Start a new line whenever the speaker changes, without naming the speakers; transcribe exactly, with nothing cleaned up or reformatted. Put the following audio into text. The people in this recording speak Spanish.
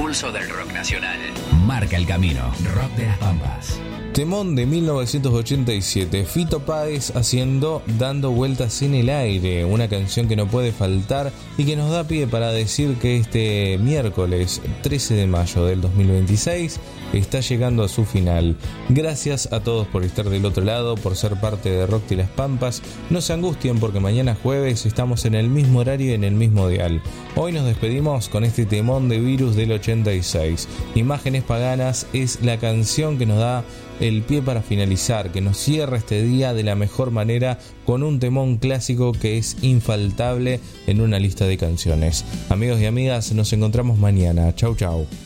pulso del rock nacional. Marca el camino. Rock de las Pampas.
Temón de mil novecientos ochenta y siete, Fito Páez haciendo Dando Vueltas en el Aire, una canción que no puede faltar y que nos da pie para decir que este miércoles trece de mayo del dos mil veintiséis está llegando a su final. Gracias a todos por estar del otro lado, por ser parte de Rock de las Pampas. No se angustien porque mañana jueves estamos en el mismo horario y en el mismo dial. Hoy nos despedimos con este temón de Virus del ochenta y seis. Imágenes Paganas es la canción que nos da el pie para finalizar, que nos cierra este día de la mejor manera con un temón clásico que es infaltable en una lista de canciones. Amigos y amigas, nos encontramos mañana. Chau chau.